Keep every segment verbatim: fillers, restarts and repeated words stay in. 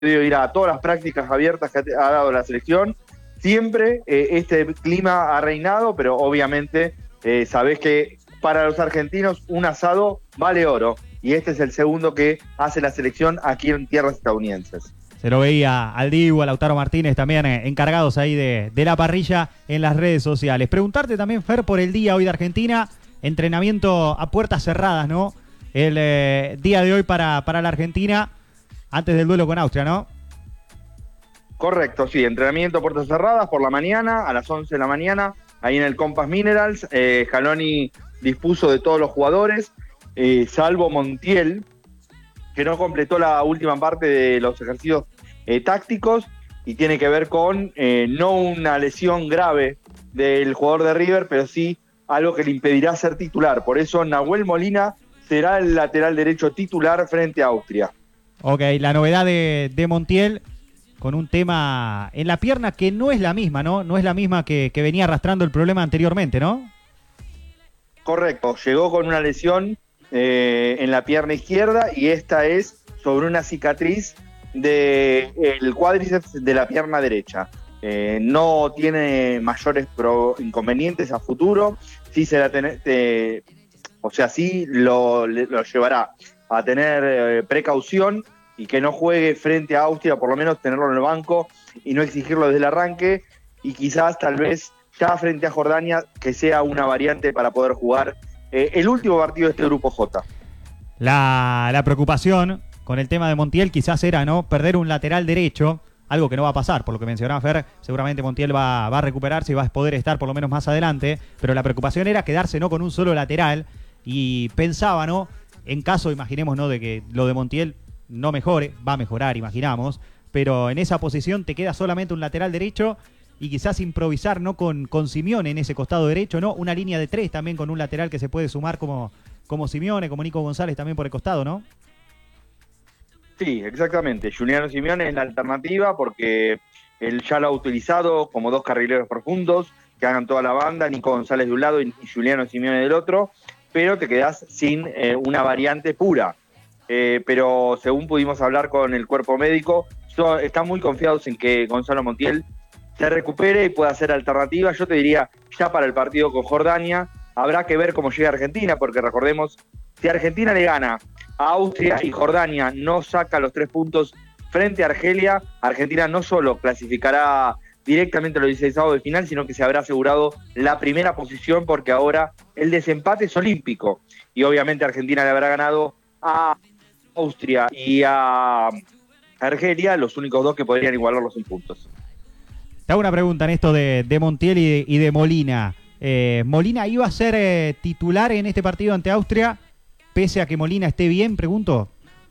ir a todas las prácticas abiertas que ha dado la selección. Siempre eh, este clima ha reinado, pero obviamente eh, sabés que para los argentinos un asado vale oro, y este es el segundo que hace la selección aquí en tierras estadounidenses. Se lo veía al Dibu, a Lautaro Martínez también eh, encargados ahí de, de la parrilla en las redes sociales. Preguntarte también, Fer, por el día hoy de Argentina, entrenamiento a puertas cerradas, ¿no? El eh, día de hoy para, para la Argentina, antes del duelo con Austria, ¿no? Correcto, sí, entrenamiento a puertas cerradas por la mañana, a las once de la mañana, ahí en el Compass Minerals. eh, Scaloni dispuso de todos los jugadores, eh, salvo Montiel, que no completó la última parte de los ejercicios eh, tácticos, y tiene que ver con eh, no una lesión grave del jugador de River, pero sí algo que le impedirá ser titular. Por eso Nahuel Molina será el lateral derecho titular frente a Austria. Ok, la novedad de, de Montiel con un tema en la pierna que no es la misma, ¿no? No es la misma que, que venía arrastrando el problema anteriormente, ¿no? Correcto, llegó con una lesión eh, en la pierna izquierda, y esta es sobre una cicatriz del cuádriceps de la pierna derecha. Eh, no tiene mayores pro inconvenientes a futuro, sí se la ten te o sea, sí lo, lo llevará a tener eh, precaución, y que no juegue frente a Austria, por lo menos tenerlo en el banco y no exigirlo desde el arranque, y quizás tal vez ya frente a Jordania que sea una variante para poder jugar eh, el último partido de este grupo J. La, la preocupación con el tema de Montiel quizás era, ¿no?, perder un lateral derecho, algo que no va a pasar, por lo que mencionaba Fer. Seguramente Montiel va, va a recuperarse y va a poder estar por lo menos más adelante, pero la preocupación era quedarse, ¿no?, con un solo lateral, y pensaba, ¿no?, en caso, imaginemos, ¿no?, de que lo de Montiel no mejore, va a mejorar, imaginamos, pero en esa posición te queda solamente un lateral derecho, y quizás improvisar, ¿no?, con, con Simeone en ese costado derecho, ¿no? Una línea de tres también con un lateral que se puede sumar como, como Simeone, como Nico González también por el costado, ¿no? Sí, exactamente. Juliano Simeone es la alternativa, porque él ya lo ha utilizado como dos carrileros profundos que hagan toda la banda, Nico González de un lado y Juliano Simeone del otro, pero te quedás sin eh, una variante pura. Eh, pero según pudimos hablar con el cuerpo médico, so, están muy confiados en que Gonzalo Montiel se recupere y pueda ser alternativa. Yo te diría, ya para el partido con Jordania, habrá que ver cómo llega Argentina, porque recordemos, si Argentina le gana a Austria y Jordania no saca los tres puntos frente a Argelia, Argentina no solo clasificará directamente a los dieciséis de final, sino que se habrá asegurado la primera posición, porque ahora el desempate es olímpico, y obviamente Argentina le habrá ganado a Austria y a Argelia, los únicos dos que podrían igualarlos en puntos. Te hago una pregunta en esto de, de Montiel y de, y de Molina. Eh, ¿Molina iba a ser eh, titular en este partido ante Austria, pese a que Molina esté bien, pregunto?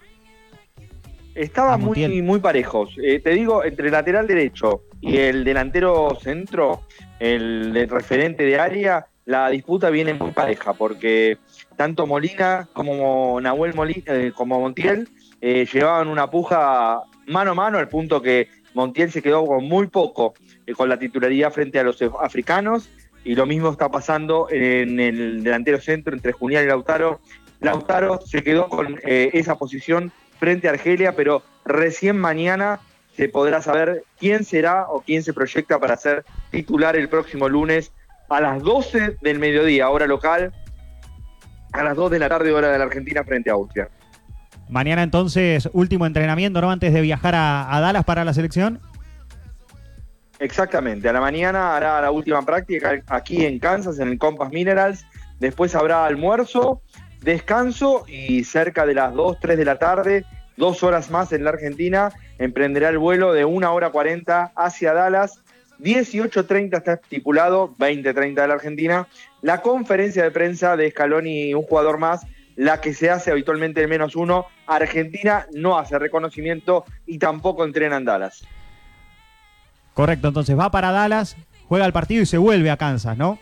Estaba muy, muy parejos. Eh, te digo, entre el lateral derecho y el delantero centro, el, el referente de área, la disputa viene muy pareja, porque tanto Molina como Nahuel Molina, eh, como Montiel, eh, llevaban una puja mano a mano, al punto que Montiel se quedó con muy poco eh, con la titularidad frente a los africanos, y lo mismo está pasando en el delantero centro entre Julián y Lautaro. Lautaro se quedó con eh, esa posición frente a Argelia, pero recién mañana se podrá saber quién será o quién se proyecta para ser titular el próximo lunes a las doce del mediodía, hora local, a las dos de la tarde, hora de la Argentina, frente a Austria. Mañana entonces, último entrenamiento, ¿no?, antes de viajar a, a Dallas para la selección. Exactamente, a la mañana hará la última práctica aquí en Kansas, en el Compass Minerals. Después habrá almuerzo, descanso, y cerca de las dos, tres de la tarde, dos horas más en la Argentina, emprenderá el vuelo de una hora cuarenta hacia Dallas. dieciocho treinta está estipulado, veinte treinta de la Argentina, la conferencia de prensa de Scaloni y un jugador más, la que se hace habitualmente el menos uno. Argentina no hace reconocimiento y tampoco entrena en Dallas. Correcto, entonces va para Dallas, juega el partido y se vuelve a Kansas, ¿no?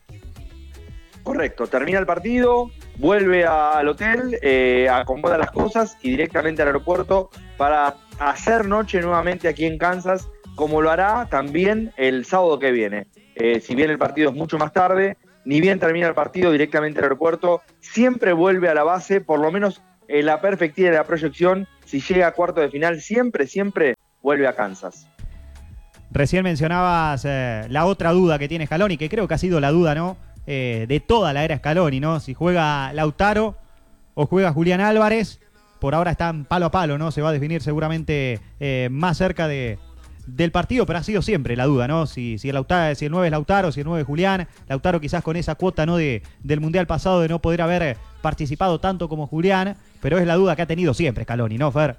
Correcto, termina el partido, vuelve a, al hotel, eh, acomoda las cosas y directamente al aeropuerto para hacer noche nuevamente aquí en Kansas, como lo hará también el sábado que viene. Eh, si bien el partido es mucho más tarde, ni bien termina el partido, directamente al aeropuerto, siempre vuelve a la base, por lo menos en la perspectiva de la proyección, si llega a cuarto de final, siempre, siempre vuelve a Kansas. Recién mencionabas eh, la otra duda que tiene Scaloni, que creo que ha sido la duda, ¿no? Eh, de toda la era Scaloni, ¿no? Si juega Lautaro o juega Julián Álvarez, por ahora están palo a palo, ¿no? Se va a definir seguramente eh, más cerca de, del partido, pero ha sido siempre la duda, ¿no? Si, si, el Lautaro, si el nueve es Lautaro, si el nueve es Julián. Lautaro quizás con esa cuota, ¿no? De, del Mundial pasado de no poder haber participado tanto como Julián, pero es la duda que ha tenido siempre Scaloni, ¿no, Fer?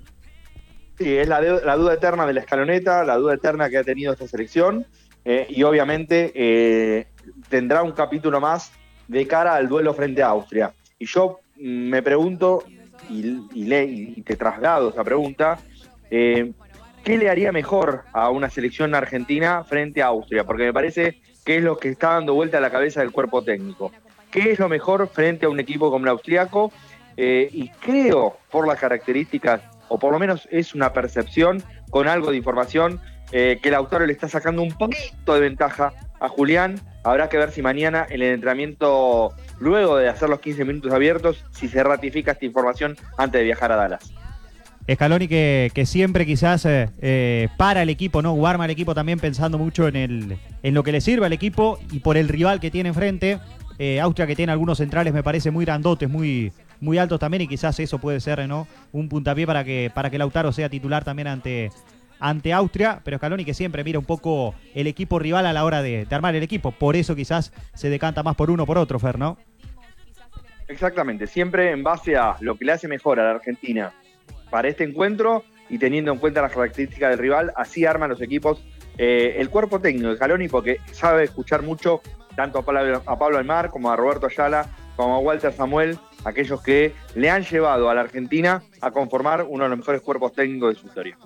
Sí, es la, de, la duda eterna de la escaloneta, la duda eterna que ha tenido esta selección, eh, y obviamente eh, tendrá un capítulo más de cara al duelo frente a Austria. Y yo mm, me pregunto, y, y, le, y te traslado esa pregunta, eh, ¿qué le haría mejor a una selección argentina frente a Austria? Porque me parece que es lo que está dando vuelta a la cabeza del cuerpo técnico. ¿Qué es lo mejor frente a un equipo como el austriaco? Eh, y creo, por las características, o por lo menos es una percepción con algo de información, eh, que Lautaro le está sacando un poquito de ventaja a Julián. Habrá que ver si mañana en el entrenamiento, luego de hacer los quince minutos abiertos, si se ratifica esta información antes de viajar a Dallas. Scaloni que, que siempre quizás eh, eh, para el equipo, ¿no? O arma el equipo también pensando mucho en, el, en lo que le sirve al equipo y por el rival que tiene enfrente. Eh, Austria que tiene algunos centrales me parece muy grandotes, muy, muy altos también, y quizás eso puede ser, ¿no? Un puntapié para que, para que Lautaro sea titular también ante, ante Austria, pero Scaloni que siempre mira un poco el equipo rival a la hora de, de armar el equipo, por eso quizás se decanta más por uno o por otro, Fer, ¿no? Exactamente, siempre en base a lo que le hace mejor a la Argentina para este encuentro y teniendo en cuenta las características del rival, así arman los equipos eh, el cuerpo técnico de Scaloni, porque sabe escuchar mucho tanto a Pablo, a Pablo Aimar como a Roberto Ayala, como a Walter Samuel, aquellos que le han llevado a la Argentina a conformar uno de los mejores cuerpos técnicos de su historia.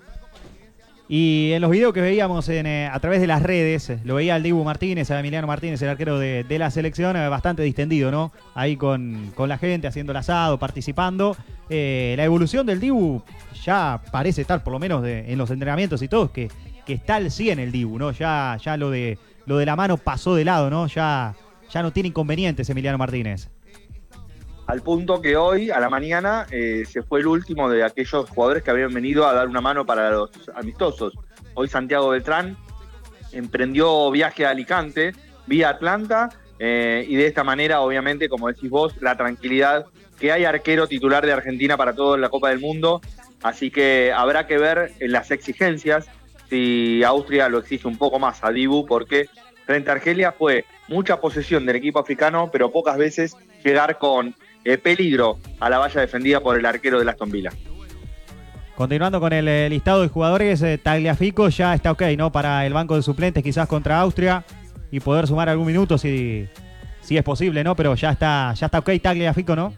Y en los videos que veíamos en, eh, a través de las redes, lo veía al Dibu Martínez, a Emiliano Martínez, el arquero de, de la selección, eh, bastante distendido, ¿no? Ahí con, con la gente, haciendo el asado, participando. Eh, la evolución del Dibu ya parece estar, por lo menos de, en los entrenamientos y todo, que, que está al cien el Dibu, ¿no? Ya, ya lo de lo de la mano pasó de lado, ¿no? Ya, ya no tiene inconvenientes Emiliano Martínez. Al punto que hoy, a la mañana, eh, se fue el último de aquellos jugadores que habían venido a dar una mano para los amistosos. Hoy Santiago Beltrán emprendió viaje a Alicante, vía Atlanta, eh, y de esta manera, obviamente, como decís vos, la tranquilidad que hay arquero titular de Argentina para toda la Copa del Mundo. Así que habrá que ver en las exigencias si Austria lo exige un poco más a Dibu, porque frente a Argelia fue mucha posesión del equipo africano, pero pocas veces llegar con eh, peligro a la valla defendida por el arquero de Aston Villa. Continuando con el eh, listado de jugadores, eh, Tagliafico ya está ok, ¿no? Para el banco de suplentes, quizás contra Austria, y poder sumar algún minuto si, si es posible, ¿no? Pero ya está, ya está ok Tagliafico, ¿no?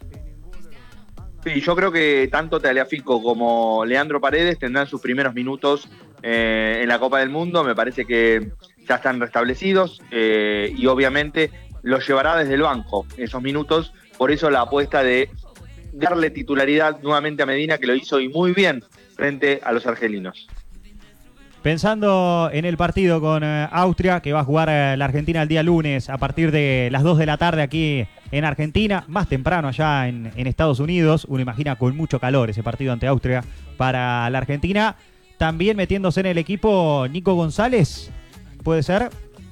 Sí, yo creo que tanto Tagliafico como Leandro Paredes tendrán sus primeros minutos eh, en la Copa del Mundo. Me parece que ya están restablecidos eh, y obviamente los llevará desde el banco esos minutos. Por eso la apuesta de darle titularidad nuevamente a Medina, que lo hizo y muy bien frente a los argelinos. Pensando en el partido con eh, Austria, que va a jugar eh, la Argentina el día lunes a partir de las dos de la tarde aquí en Argentina, más temprano allá en, en Estados Unidos, uno imagina con mucho calor ese partido ante Austria para la Argentina. También metiéndose en el equipo Nico González, ¿puede ser?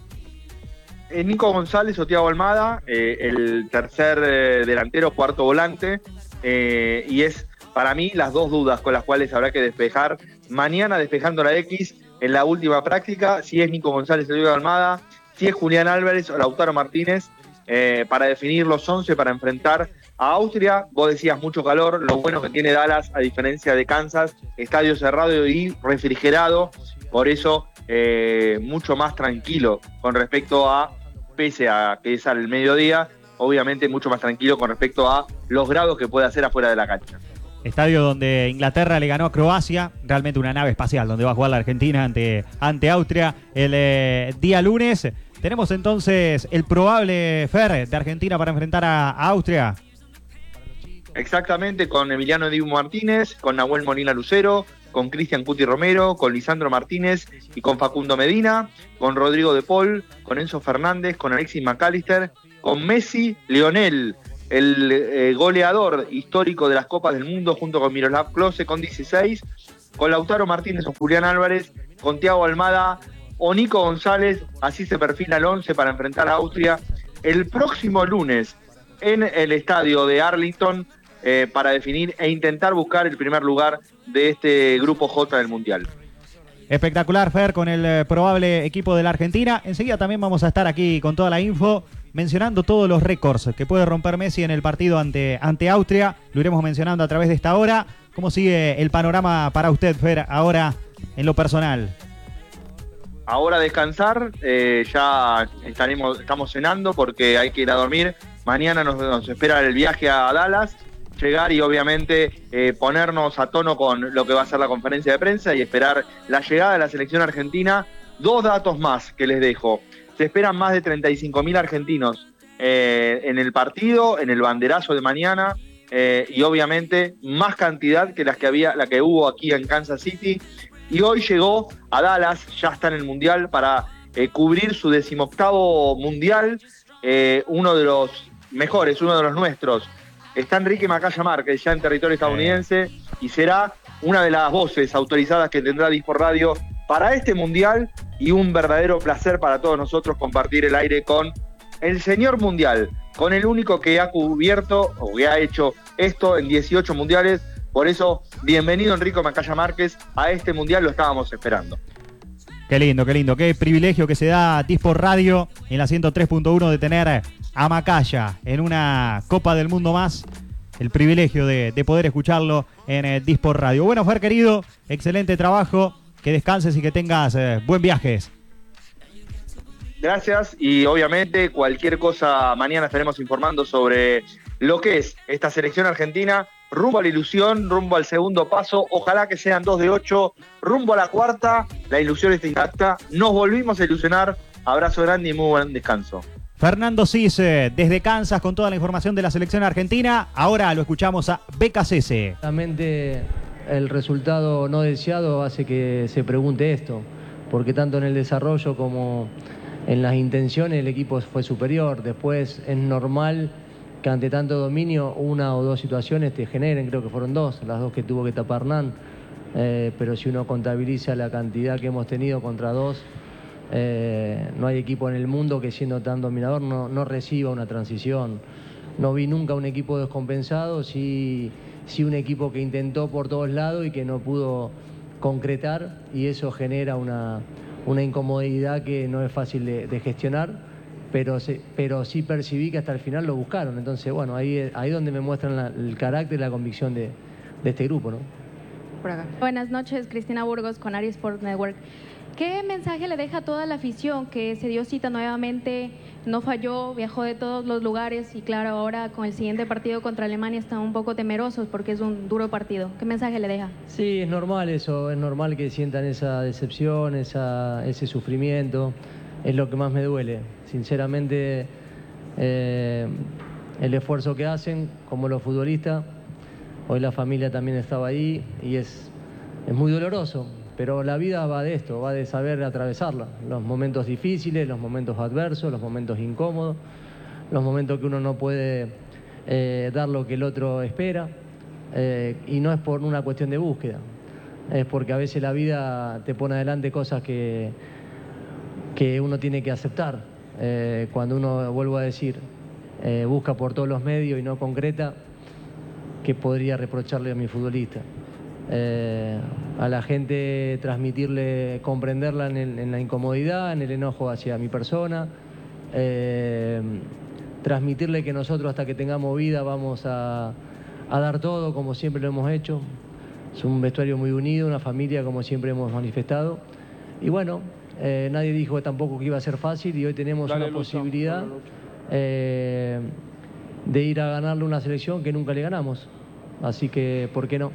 Eh, Nico González o Thiago Almada, eh, el tercer eh, delantero, cuarto volante, eh, y es para mí las dos dudas con las cuales habrá que despejar. Mañana despejando la X en la última práctica, si es Nico González o Thiago Almada, si es Julián Álvarez o Lautaro Martínez, eh, para definir los once para enfrentar a Austria. Vos decías mucho calor, lo bueno que tiene Dallas, a diferencia de Kansas, estadio cerrado y refrigerado, por eso eh, mucho más tranquilo con respecto a, pese a que es al mediodía, obviamente mucho más tranquilo con respecto a los grados que puede hacer afuera de la cancha. Estadio donde Inglaterra le ganó a Croacia, realmente una nave espacial donde va a jugar la Argentina ante, ante Austria el eh, día lunes. Tenemos entonces el probable Fer de Argentina para enfrentar a, a Austria. Exactamente, con Emiliano Dibu Martínez, con Nahuel Molina Lucero, con Cristian Cuti Romero, con Lisandro Martínez y con Facundo Medina, con Rodrigo de Paul, con Enzo Fernández, con Alexis McAllister, con Messi, Lionel, el eh, goleador histórico de las Copas del Mundo junto con Miroslav Klose con dieciséis, con Lautaro Martínez o Julián Álvarez, con Thiago Almada o Nico González. Así se perfila el once para enfrentar a Austria el próximo lunes en el estadio de Arlington eh, para definir e intentar buscar el primer lugar de este grupo J del Mundial. Espectacular, Fer, con el eh, probable equipo de la Argentina. Enseguida también vamos a estar aquí con toda la info, mencionando todos los récords que puede romper Messi en el partido ante, ante Austria. Lo iremos mencionando a través de esta hora. ¿Cómo sigue el panorama para usted, Fer, ahora en lo personal? Ahora descansar, eh, ya estaremos, estamos cenando porque hay que ir a dormir. Mañana nos, nos espera el viaje a Dallas, llegar y obviamente eh, ponernos a tono con lo que va a ser la conferencia de prensa y esperar la llegada de la selección argentina. Dos datos más que les dejo. Se esperan más de treinta y cinco mil argentinos eh, en el partido, en el banderazo de mañana, eh, y obviamente más cantidad que las que había, la que hubo aquí en Kansas City. Y hoy llegó a Dallas, ya está en el Mundial, para eh, cubrir su decimoctavo Mundial, eh, uno de los mejores, uno de los nuestros. Está Enrique Macaya Márquez, ya en territorio estadounidense, y será una de las voces autorizadas que tendrá Disport Radio para este Mundial, y un verdadero placer para todos nosotros compartir el aire con el señor Mundial, con el único que ha cubierto o que ha hecho esto en dieciocho mundiales. Por eso, bienvenido Enrique Macaya Márquez a este Mundial, lo estábamos esperando. Qué lindo, qué lindo, qué privilegio que se da Disport Radio en la ciento tres punto uno de tener a Macaya en una Copa del Mundo más. El privilegio de, de poder escucharlo en eh, Disport Radio. Bueno, Fer, querido, excelente trabajo, que descanses y que tengas eh, buen viajes. Gracias, y obviamente cualquier cosa mañana estaremos informando sobre lo que es esta selección argentina, rumbo a la ilusión, rumbo al segundo paso, ojalá que sean dos de ocho, rumbo a la cuarta, la ilusión está intacta, nos volvimos a ilusionar, abrazo grande y muy buen descanso. Fernando Cis, desde Kansas, con toda la información de la selección argentina. Ahora lo escuchamos a B K C S. Realmente el resultado no deseado hace que se pregunte esto, porque tanto en el desarrollo como en las intenciones el equipo fue superior. Después es normal que ante tanto dominio una o dos situaciones te generen, creo que fueron dos, las dos que tuvo que tapar Hernán, eh, pero si uno contabiliza la cantidad que hemos tenido contra dos, eh, no hay equipo en el mundo que siendo tan dominador no, no reciba una transición. No vi nunca un equipo descompensado, sí, sí un equipo que intentó por todos lados y que no pudo concretar, y eso genera una, una incomodidad que no es fácil de, de gestionar. Pero, se, pero sí percibí que hasta el final lo buscaron. Entonces, bueno, ahí ahí donde me muestran la, el carácter y la convicción de, de este grupo, ¿no? Por acá. Buenas noches, Cristina Burgos con Ari Sport Network. ¿Qué mensaje le deja a toda la afición que se dio cita nuevamente, no falló, viajó de todos los lugares y claro, ahora con el siguiente partido contra Alemania están un poco temerosos porque es un duro partido? ¿Qué mensaje le deja? Sí, es normal eso, es normal que sientan esa decepción, esa, ese sufrimiento. Es lo que más me duele. Sinceramente, eh, el esfuerzo que hacen, como los futbolistas, hoy la familia también estaba ahí y es, es muy doloroso, pero la vida va de esto, va de saber atravesarla. Los momentos difíciles, los momentos adversos, los momentos incómodos, los momentos que uno no puede eh, dar lo que el otro espera, eh, y no es por una cuestión de búsqueda, es porque a veces la vida te pone adelante cosas que... que uno tiene que aceptar. Eh, cuando uno, vuelvo a decir, eh, busca por todos los medios y no concreta, ¿qué podría reprocharle a mi futbolista? Eh, a la gente transmitirle, comprenderla en, el, en la incomodidad, en el enojo hacia mi persona, eh, transmitirle que nosotros hasta que tengamos vida vamos a, a dar todo como siempre lo hemos hecho. Es un vestuario muy unido, una familia como siempre hemos manifestado. Y bueno, Eh, nadie dijo tampoco que iba a ser fácil y hoy tenemos Dale, una Lucho, posibilidad eh, de ir a ganarle una selección que nunca le ganamos. Así que, ¿por qué no?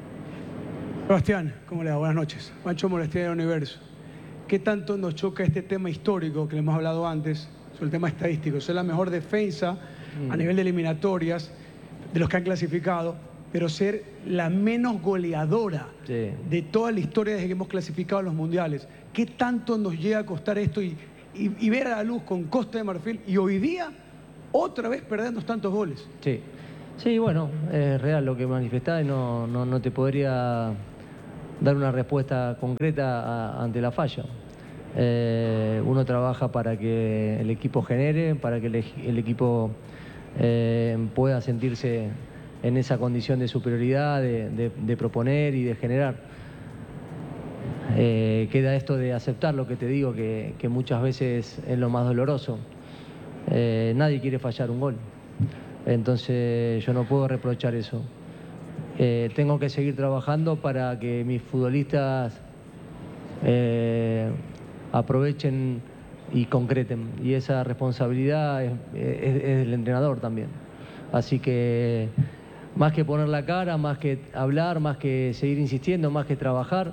Sebastián, ¿cómo le va? Buenas noches. Pancho Molestia del Universo. ¿Qué tanto nos choca este tema histórico que le hemos hablado antes, sobre el tema estadístico? Ser la mejor defensa mm. a nivel de eliminatorias de los que han clasificado, pero ser la menos goleadora sí. de toda la historia desde que hemos clasificado a los mundiales. ¿Qué tanto nos llega a costar esto y, y, y ver a la luz con Costa de Marfil y hoy día otra vez perdernos tantos goles. Sí, sí, bueno, es real lo que manifestás y no, no, no te podría dar una respuesta concreta a, ante la falla. Eh, uno trabaja para que el equipo genere, para que el, el equipo eh, pueda sentirse en esa condición de superioridad, de, de, de proponer y de generar. Eh, queda esto de aceptar lo que te digo, que, que muchas veces es lo más doloroso. Eh, nadie quiere fallar un gol, entonces yo no puedo reprochar eso. Eh, tengo que seguir trabajando para que mis futbolistas eh, aprovechen y concreten, y esa responsabilidad es, es, es del entrenador también. Así que más que poner la cara, más que hablar, más que seguir insistiendo, más que trabajar,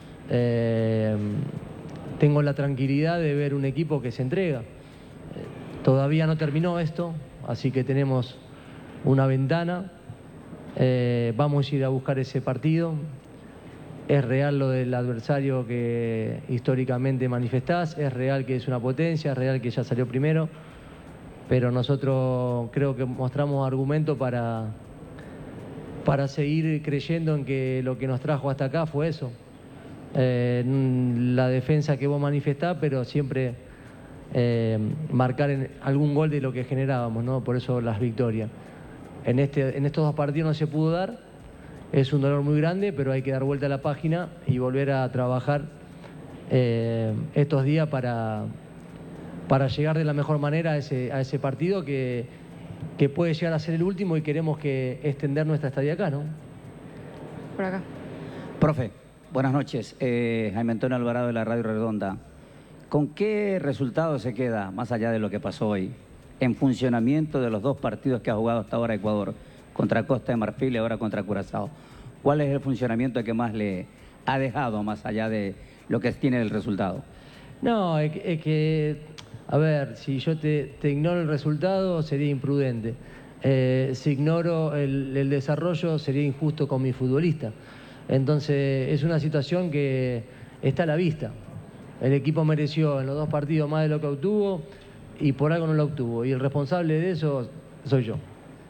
eh, tengo la tranquilidad de ver un equipo que se entrega. Todavía no terminó esto, así que tenemos una ventana. Eh, vamos a ir a buscar ese partido. Es real lo del adversario que históricamente manifestás, es real que es una potencia, es real que ya salió primero, pero nosotros creo que mostramos argumentos para, para seguir creyendo en que lo que nos trajo hasta acá fue eso. Eh, la defensa que vos manifestás, pero siempre eh, marcar en algún gol de lo que generábamos, ¿no? Por eso las victorias. En, este, en estos dos partidos no se pudo dar, es un dolor muy grande, pero hay que dar vuelta a la página y volver a trabajar eh, estos días para, para llegar de la mejor manera a ese, a ese partido que, que puede llegar a ser el último, y queremos que extender nuestra estadía acá, ¿no? Por acá. Profe, buenas noches. Eh, Jaime Antonio Alvarado de la Radio Redonda. ¿Con qué resultado se queda, más allá de lo que pasó hoy, en funcionamiento de los dos partidos que ha jugado hasta ahora Ecuador, contra Costa de Marfil y ahora contra Curazao? ¿Cuál es el funcionamiento que más le ha dejado, más allá de lo que tiene el resultado? No, es que, es que a ver, si yo te, te ignoro el resultado sería imprudente. Eh, si ignoro el, el desarrollo sería injusto con mi futbolista. Entonces es una situación que está a la vista. El equipo mereció en los dos partidos más de lo que obtuvo y por algo no lo obtuvo. Y el responsable de eso soy yo.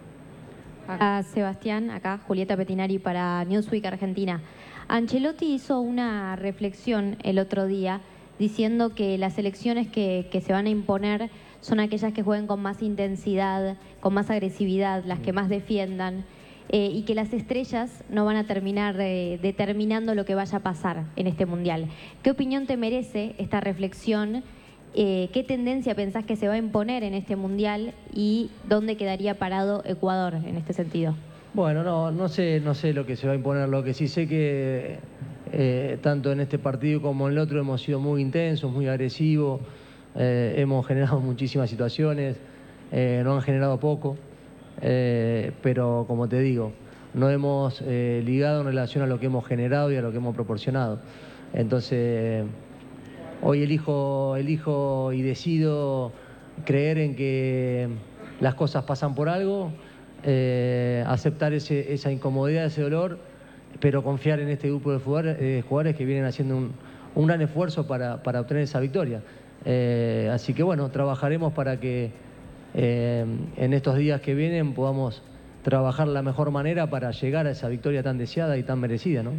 A Sebastián, acá Julieta Petinari para Newsweek Argentina. Ancelotti hizo una reflexión el otro día diciendo que las elecciones que, que se van a imponer son aquellas que jueguen con más intensidad, con más agresividad, las que más defiendan. Eh, y que las estrellas no van a terminar eh, determinando lo que vaya a pasar en este Mundial. ¿Qué opinión te merece esta reflexión? Eh, ¿Qué tendencia pensás que se va a imponer en este Mundial y dónde quedaría parado Ecuador en este sentido? Bueno, no, no sé, no sé lo que se va a imponer. Lo que sí sé que eh, tanto en este partido como en el otro hemos sido muy intensos, muy agresivos, eh, hemos generado muchísimas situaciones, eh, no han generado poco. Eh, pero como te digo, no hemos eh, ligado en relación a lo que hemos generado y a lo que hemos proporcionado. Entonces, hoy elijo, elijo y decido creer en que las cosas pasan por algo, eh, aceptar ese, esa incomodidad, ese dolor, pero confiar en este grupo de jugadores, eh, jugadores que vienen haciendo un, un gran esfuerzo para, para obtener esa victoria. Eh, así que bueno, trabajaremos para que Eh, en estos días que vienen podamos trabajar de la mejor manera para llegar a esa victoria tan deseada y tan merecida, ¿no?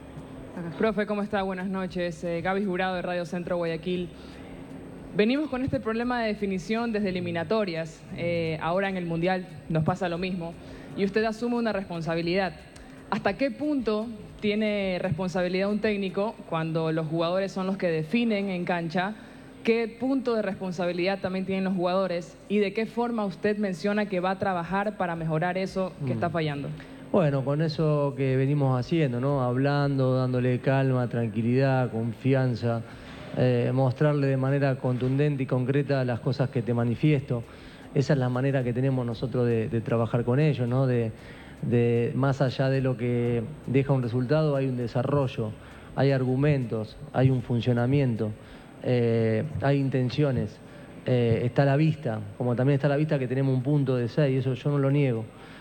Profe, ¿cómo está? Buenas noches. Eh, Gaby Jurado de Radio Centro Guayaquil. Venimos con este problema de definición desde eliminatorias. Eh, ahora en el Mundial nos pasa lo mismo. Y usted asume una responsabilidad. ¿Hasta qué punto tiene responsabilidad un técnico cuando los jugadores son los que definen en cancha? ¿Qué punto de responsabilidad también tienen los jugadores? ¿Y de qué forma usted menciona que va a trabajar para mejorar eso que está fallando? Bueno, con eso que venimos haciendo, ¿no? Hablando, dándole calma, tranquilidad, confianza, eh, mostrarle de manera contundente y concreta las cosas que te manifiesto. Esa es la manera que tenemos nosotros de, de trabajar con ellos, ¿no? De, de, más allá de lo que deja un resultado, hay un desarrollo, hay argumentos, hay un funcionamiento. Eh, hay intenciones, eh, está a la vista, como también está a la vista que tenemos un punto de seis, eso yo no lo niego.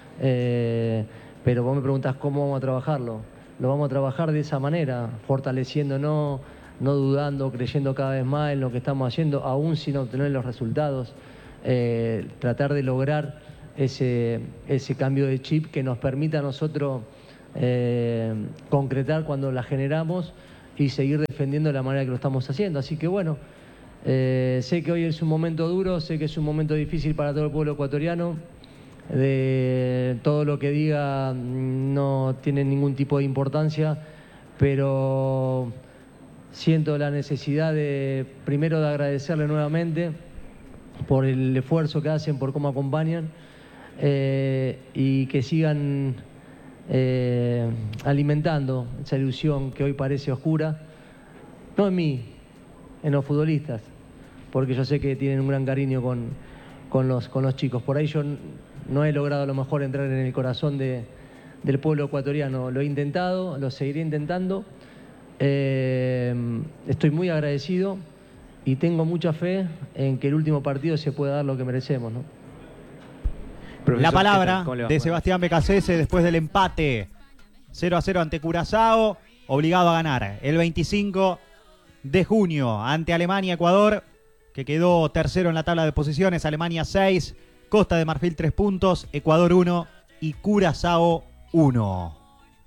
Eh, pero vos me preguntás cómo vamos a trabajarlo. Lo vamos a trabajar de esa manera, fortaleciéndonos, no dudando, creyendo cada vez más en lo que estamos haciendo, aún sin obtener los resultados. eh, tratar de lograr ese, ese cambio de chip que nos permita a nosotros eh, concretar cuando la generamos y seguir defendiendo de la manera que lo estamos haciendo. Así que bueno, eh, sé que hoy es un momento duro, sé que es un momento difícil para todo el pueblo ecuatoriano. De todo lo que diga no tiene ningún tipo de importancia, pero siento la necesidad de, primero, de agradecerle nuevamente por el esfuerzo que hacen, por cómo acompañan, eh, y que sigan eh, alimentando esa ilusión que hoy parece oscura, no en mí, en los futbolistas, porque yo sé que tienen un gran cariño con, con, los, con los chicos. Por ahí yo no he logrado a lo mejor entrar en el corazón de, del pueblo ecuatoriano. Lo he intentado, lo seguiré intentando. Eh, estoy muy agradecido y tengo mucha fe en que el último partido se pueda dar lo que merecemos, ¿no? Profesor, la palabra de Sebastián Becasese después del empate cero a cero ante Curazao, obligado a ganar el veinticinco de junio ante Alemania, Ecuador, que quedó tercero en la tabla de posiciones. Alemania seis, Costa de Marfil tres puntos, Ecuador uno y Curazao uno.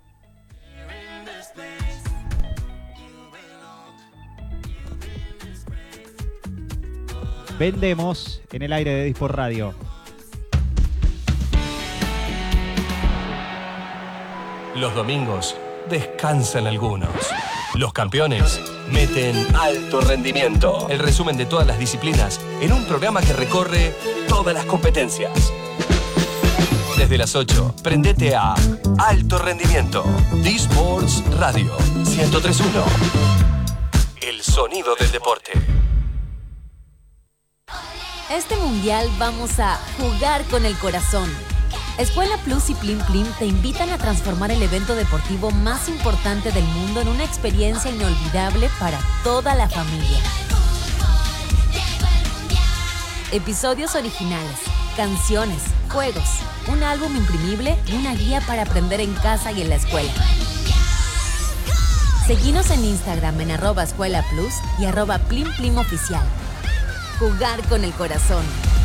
Vendemos en el aire de Disport Radio. Los domingos descansan algunos. Los campeones meten alto rendimiento. El resumen de todas las disciplinas en un programa que recorre todas las competencias. Desde las ocho, prendete a Alto Rendimiento. Disports Radio ciento tres punto uno. El sonido del deporte. Este mundial vamos a jugar con el corazón. Escuela Plus y Plim Plim te invitan a transformar el evento deportivo más importante del mundo en una experiencia inolvidable para toda la familia. Episodios originales, canciones, juegos, un álbum imprimible y una guía para aprender en casa y en la escuela. Seguinos en Instagram en arroba Escuela Plus y arroba Plim Plim Oficial. Jugar con el corazón.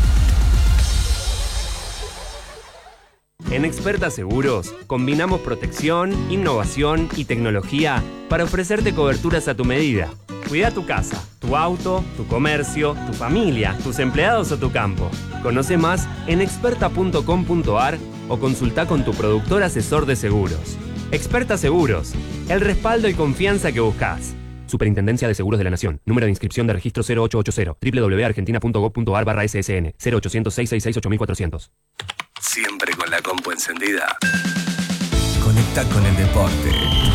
En Experta Seguros, combinamos protección, innovación y tecnología para ofrecerte coberturas a tu medida. Cuida tu casa, tu auto, tu comercio, tu familia, tus empleados o tu campo. Conoce más en experta punto com punto a r o consulta con tu productor asesor de seguros. Experta Seguros, el respaldo y confianza que buscas. Superintendencia de Seguros de la Nación. Número de inscripción de registro cero ocho ocho cero. doble u doble u doble u punto argentina punto gob punto a r barra S S N. cero ochocientos, seiscientos sesenta y seis, ocho mil cuatrocientos. Siempre con la compu encendida. Conecta con el deporte.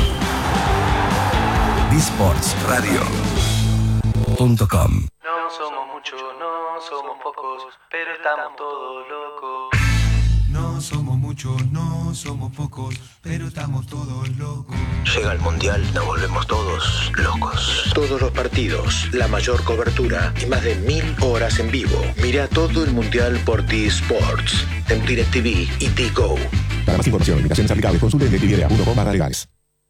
Disports Radio punto com. No somos muchos, no somos pocos, pero estamos todos locos. No somos muchos, no somos pocos, pero estamos todos locos. Llega el Mundial, nos volvemos todos locos. Todos los partidos, la mayor cobertura y más de mil horas en vivo. Mira todo el Mundial por T-Sports, en DirecTV y T-Go. Para más información, limitaciones aplicables, consulte en directv punto com barra legales.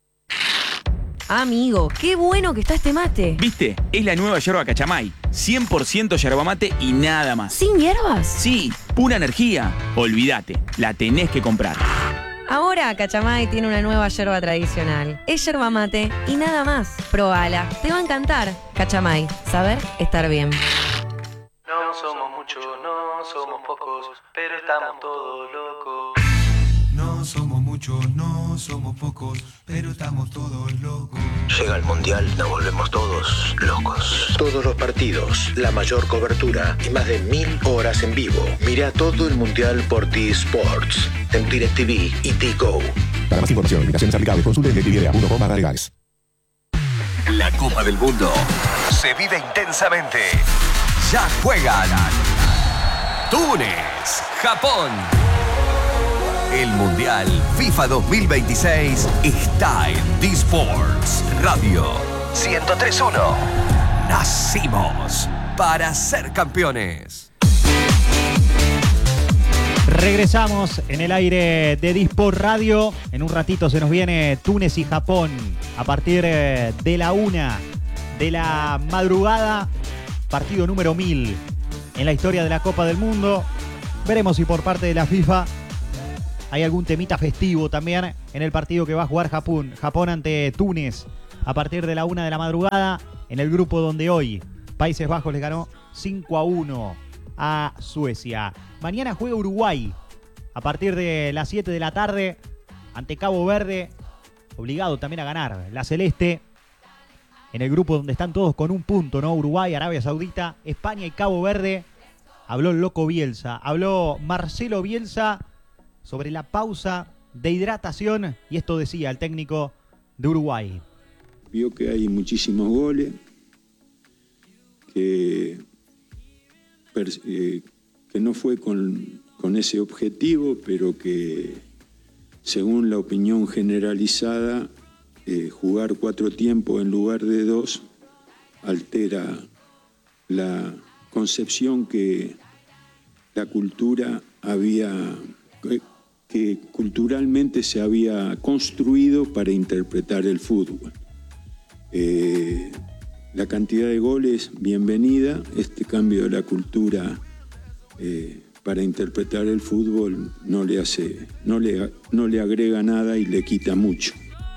Amigo, qué bueno que está este mate. ¿Viste? Es la nueva yerba Cachamay. cien por ciento yerba mate y nada más. ¿Sin hierbas? Sí, pura energía. Olvídate, la tenés que comprar. Ahora Cachamay tiene una nueva yerba tradicional. Es yerba mate y nada más. Probala, te va a encantar. Cachamay, saber estar bien. No somos muchos, no somos pocos, pero estamos todos locos. No somos muchos, no somos pocos, pero estamos todos locos. Llega el Mundial, nos volvemos todos locos. Todos los partidos, la mayor cobertura y más de mil horas en vivo. Mira todo el Mundial por T-Sports, en DirecTV y T-Go. Para más información, limitaciones aplicables, consulte en directv punto com barra legales. La Copa del Mundo se vive intensamente. Ya juegan Túnez, Japón. El Mundial FIFA dos mil veintiséis está en Disports Radio ciento tres punto uno. Nacimos para ser campeones. Regresamos en el aire de Disport Radio. En un ratito se nos viene Túnez y Japón a partir de la una de la madrugada. Partido número mil en la historia de la Copa del Mundo. Veremos si por parte de la FIFA hay algún temita festivo también en el partido que va a jugar Japón, Japón ante Túnez a partir de la una de la madrugada en el grupo donde hoy Países Bajos le ganó cinco a uno a Suecia. Mañana juega Uruguay a partir de las siete de la tarde ante Cabo Verde, obligado también a ganar la Celeste en el grupo donde están todos con un punto, ¿no? Uruguay, Arabia Saudita, España y Cabo Verde. Habló el loco Bielsa, habló Marcelo Bielsa sobre la pausa de hidratación y esto decía el técnico de Uruguay. Vio que hay muchísimos goles, que, eh, que no fue con, con ese objetivo, pero que según la opinión generalizada, eh, jugar cuatro tiempos en lugar de dos altera la concepción que la cultura había, que culturalmente se había construido para interpretar el fútbol. Eh, la cantidad de goles, bienvenida. Este cambio de la cultura eh, para interpretar el fútbol no le hace, no le, no le agrega nada y le quita mucho.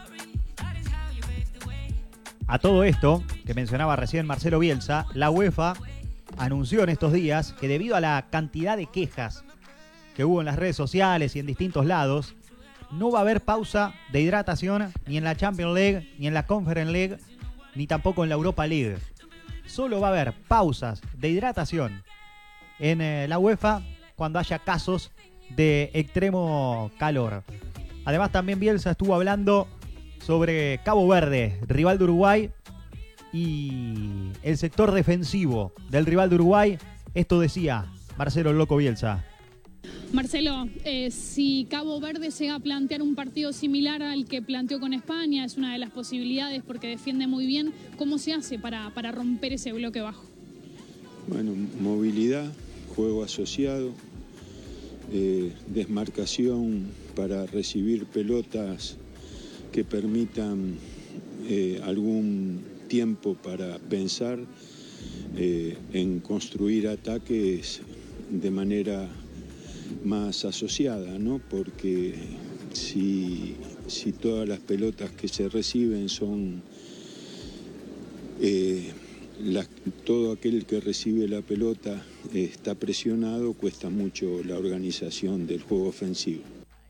A todo esto que mencionaba recién Marcelo Bielsa, la UEFA anunció en estos días que debido a la cantidad de quejas que hubo en las redes sociales y en distintos lados, no va a haber pausa de hidratación ni en la Champions League, ni en la Conference League, ni tampoco en la Europa League. Solo va a haber pausas de hidratación en eh, la UEFA cuando haya casos de extremo calor. Además también Bielsa estuvo hablando sobre Cabo Verde, rival de Uruguay, y el sector defensivo del rival de Uruguay. Esto decía Marcelo el Loco Bielsa. Marcelo, eh, si Cabo Verde llega a plantear un partido similar al que planteó con España, es una de las posibilidades porque defiende muy bien, ¿cómo se hace para, para romper ese bloque bajo? Bueno, movilidad, juego asociado, eh, desmarcación para recibir pelotas que permitan eh, algún tiempo para pensar eh, en construir ataques de manera más asociada, ¿no? Porque si, si todas las pelotas que se reciben son eh, la, todo aquel que recibe la pelota eh, está presionado, cuesta mucho la organización del juego ofensivo.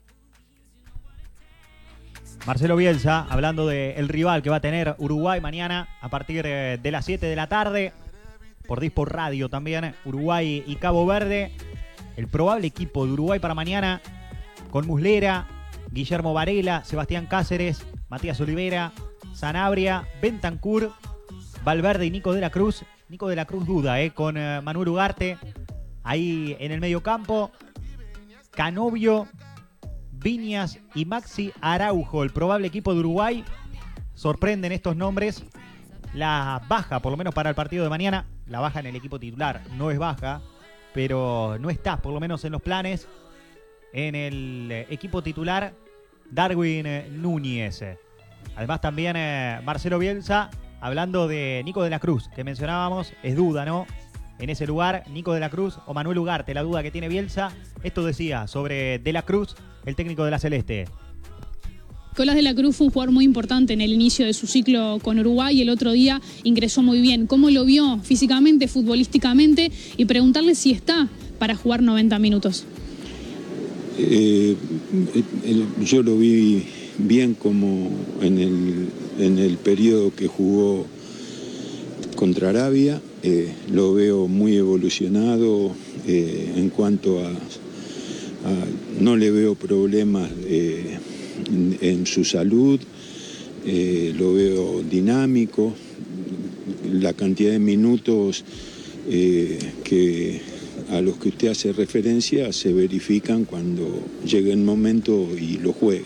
Marcelo Bielsa hablando del rival que va a tener Uruguay mañana a partir de las siete de la tarde por Disport Radio también, Uruguay y Cabo Verde. El probable equipo de Uruguay para mañana con Muslera, Guillermo Varela, Sebastián Cáceres, Matías Olivera, Sanabria, Bentancur, Valverde y Nico de la Cruz. Nico de la Cruz duda, eh, con eh, Manuel Ugarte ahí en el medio campo. Canovio, Viñas y Maxi Araujo, el probable equipo de Uruguay. Sorprenden estos nombres. La baja, por lo menos para el partido de mañana, la baja en el equipo titular no es baja, pero no está, por lo menos en los planes, en el equipo titular, Darwin Núñez. Además también eh, Marcelo Bielsa, hablando de Nico de la Cruz, que mencionábamos, es duda, ¿no? En ese lugar, Nico de la Cruz o Manuel Ugarte, la duda que tiene Bielsa. Esto decía sobre De la Cruz, el técnico de la Celeste. Nicolás de la Cruz fue un jugador muy importante en el inicio de su ciclo con Uruguay y el otro día ingresó muy bien. ¿Cómo lo vio físicamente, futbolísticamente? Y preguntarle si está para jugar noventa minutos. Eh, el, yo lo vi bien como en el, en el periodo que jugó contra Arabia. Eh, lo veo muy evolucionado eh, en cuanto a, a... No le veo problemas eh, en, en su salud, eh, lo veo dinámico. La cantidad de minutos eh, que, a los que usted hace referencia se verifican cuando llegue el momento y lo juegue.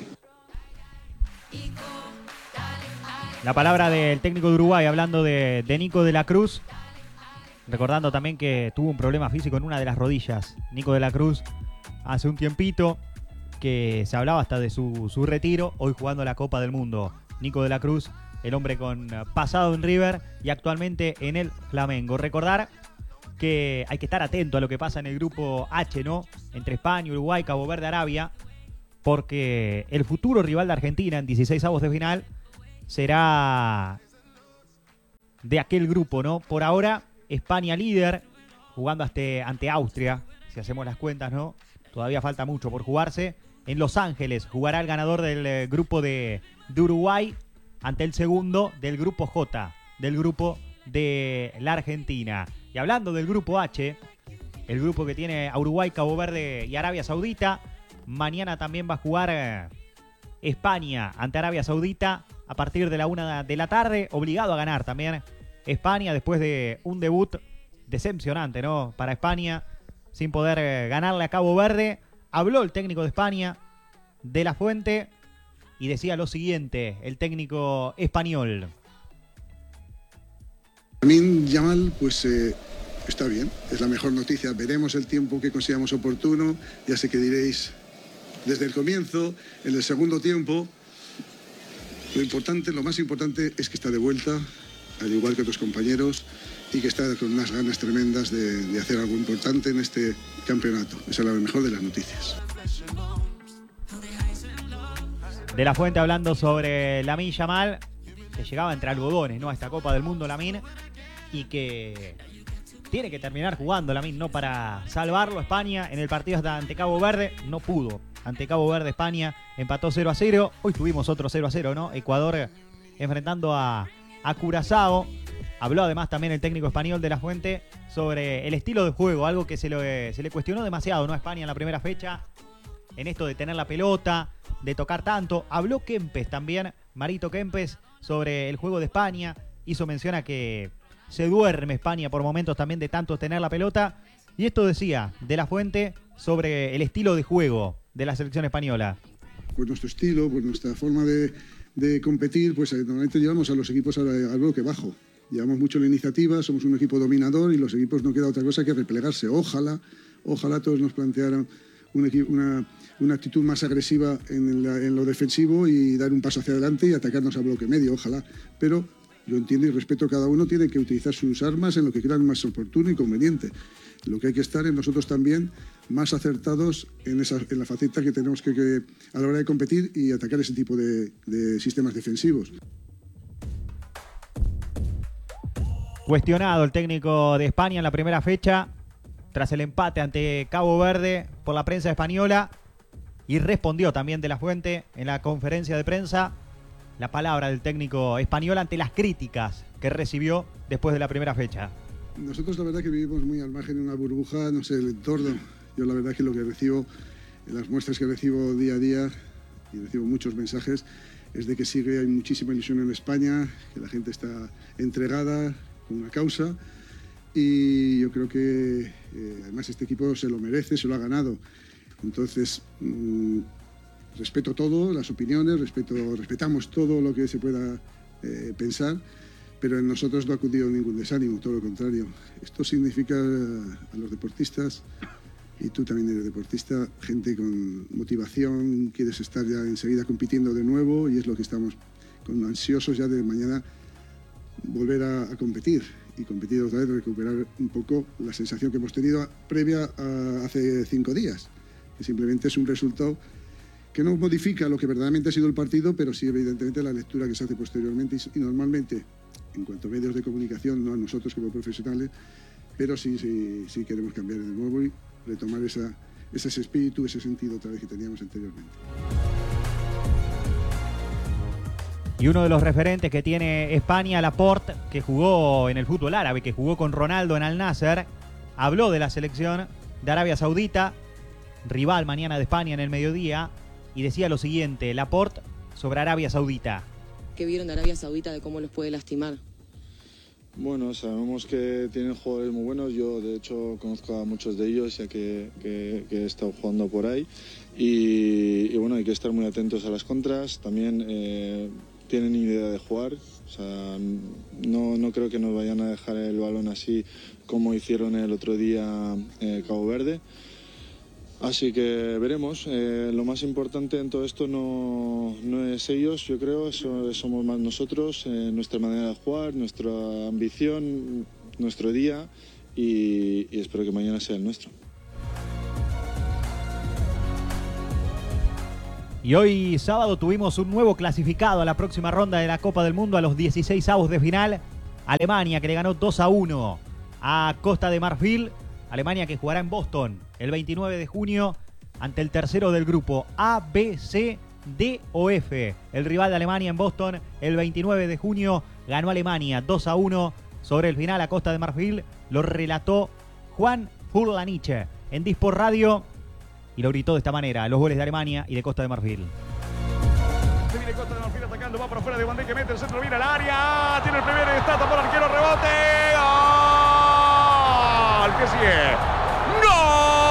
La palabra del técnico de Uruguay hablando de, de Nico de la Cruz. Recordando también que tuvo un problema físico en una de las rodillas. Nico de la Cruz hace un tiempito que se hablaba hasta de su, su retiro, hoy jugando la Copa del Mundo. Nico de la Cruz, el hombre con pasado en River y actualmente en el Flamengo. Recordar que hay que estar atento a lo que pasa en el grupo H, ¿no? Entre España, Uruguay, Cabo Verde, Arabia, porque el futuro rival de Argentina en dieciséis avos de final será de aquel grupo, ¿no? Por ahora, España líder, jugando hasta, ante Austria, si hacemos las cuentas, ¿no? Todavía falta mucho por jugarse. En Los Ángeles jugará el ganador del eh, grupo de, de Uruguay ante el segundo del grupo J, del grupo de la Argentina. Y hablando del grupo H, el grupo que tiene a Uruguay, Cabo Verde y Arabia Saudita, mañana también va a jugar eh, España ante Arabia Saudita a partir de la una de la tarde, obligado a ganar también España después de un debut decepcionante, ¿no? Para España, sin poder eh, ganarle a Cabo Verde. Habló el técnico de España, De La Fuente, y decía lo siguiente, el técnico español. Lamine Yamal, pues eh, está bien, es la mejor noticia. Veremos el tiempo que consideramos oportuno. Ya sé que diréis desde el comienzo, en el segundo tiempo. Lo importante, lo más importante es que está de vuelta, al igual que otros compañeros, y que está con unas ganas tremendas de, de hacer algo importante en este campeonato. Esa es la mejor de las noticias. De La Fuente hablando sobre Lamine Yamal, que llegaba entre algodones, ¿no? A esta Copa del Mundo, Lamine, y que tiene que terminar jugando Lamine, ¿no? Para salvarlo a España en el partido hasta ante Cabo Verde. No pudo. Ante Cabo Verde, España empató cero a cero. Hoy tuvimos otro cero a cero, ¿no? Ecuador enfrentando a, a Curazao. Habló además también el técnico español De La Fuente sobre el estilo de juego, algo que se, lo, se le cuestionó demasiado, ¿no? A España en la primera fecha, en esto de tener la pelota, de tocar tanto. Habló Kempes también, Marito Kempes, sobre el juego de España. Hizo mención a que se duerme España por momentos también de tanto tener la pelota. Y esto decía De La Fuente sobre el estilo de juego de la selección española. Pues nuestro estilo, pues nuestra forma de, de competir, pues normalmente llevamos a los equipos al, al bloque bajo. Llevamos mucho la iniciativa, somos un equipo dominador y los equipos no queda otra cosa que replegarse. Ojalá, ojalá todos nos plantearan un equipo, una, una actitud más agresiva en, la, en lo defensivo y dar un paso hacia adelante y atacarnos a bloque medio, ojalá. Pero yo entiendo y respeto a cada uno, tiene que utilizar sus armas en lo que crean más oportuno y conveniente. Lo que hay que estar es nosotros también más acertados en, esa, en la faceta que tenemos que, que a la hora de competir y atacar ese tipo de, de sistemas defensivos. Cuestionado el técnico de España en la primera fecha, tras el empate ante Cabo Verde por la prensa española, y respondió también De La Fuente en la conferencia de prensa la palabra del técnico español ante las críticas que recibió después de la primera fecha. Nosotros la verdad que vivimos muy al margen de una burbuja, no sé, el entorno. Yo la verdad que lo que recibo, las muestras que recibo día a día, y recibo muchos mensajes, es de que sigue, hay muchísima ilusión en España, que la gente está entregada con una causa, y yo creo que eh, además este equipo se lo merece, se lo ha ganado. Entonces, mmm, respeto todo, las opiniones, respeto, respetamos todo lo que se pueda eh, pensar, pero en nosotros no ha acudido ningún desánimo, todo lo contrario. Esto significa a los deportistas, y tú también eres deportista, gente con motivación, quieres estar ya enseguida compitiendo de nuevo, y es lo que estamos con ansiosos ya de mañana volver a, a competir, y competir otra vez, recuperar un poco la sensación que hemos tenido previa a hace cinco días, que simplemente es un resultado que no modifica lo que verdaderamente ha sido el partido, pero sí evidentemente la lectura que se hace posteriormente, y, y normalmente en cuanto a medios de comunicación, no a nosotros como profesionales, pero sí, sí, sí queremos cambiar de nuevo y retomar esa, ese espíritu, ese sentido otra vez que teníamos anteriormente. Y uno de los referentes que tiene España, Laporte, que jugó en el fútbol árabe, que jugó con Ronaldo en Al Nasser, habló de la selección de Arabia Saudita, rival mañana de España en el mediodía, y decía lo siguiente, Laporte, sobre Arabia Saudita. ¿Qué vieron de Arabia Saudita, de cómo los puede lastimar? Bueno, sabemos que tienen jugadores muy buenos. Yo, de hecho, conozco a muchos de ellos, ya que, que, que he estado jugando por ahí. Y, y bueno, hay que estar muy atentos a las contras. También eh, tienen idea de jugar. O sea, no, no creo que nos vayan a dejar el balón así como hicieron el otro día eh, Cabo Verde. Así que veremos. Eh, lo más importante en todo esto no, no es ellos, yo creo, eso, somos más nosotros, eh, nuestra manera de jugar, nuestra ambición, nuestro día, y, y espero que mañana sea el nuestro. Y hoy sábado tuvimos un nuevo clasificado a la próxima ronda de la Copa del Mundo, a los dieciséis avos de final. Alemania, que le ganó dos a uno a Costa de Marfil. Alemania que jugará en Boston el veintinueve de junio ante el tercero del grupo A, B, C, D o F. El rival de Alemania en Boston el veintinueve de junio. Ganó Alemania dos a uno sobre el final a Costa de Marfil. Lo relató Juan Furlaniche en Disport Radio y lo gritó de esta manera: los goles de Alemania y de Costa de Marfil. Se viene Costa de Marfil atacando, va por afuera de Bandé, que mete el centro, viene al área, tiene el primero, está tapó el arquero, rebote, ¡gol! ¿Qué sigue? ¡Gol!